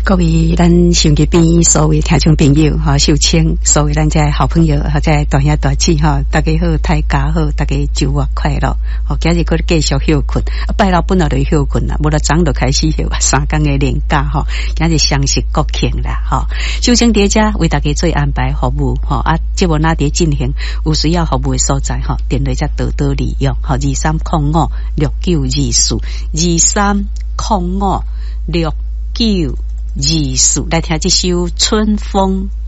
各位咱手机边所有听众朋友哈，秀清所有咱这好朋友哈，在大兄大姐哈，大家好，大家好，大家周末快乐。好，今日继续休困，拜六本来就休困啦，无了早就开始休，3天的连假哈，今日双十国庆啦哈。秀清伫遮为大家做安排服务哈啊，节目哪伫进行，有需要服务的所在哈，电话才多多利用哈，23056924，23056924来听这首《春风》。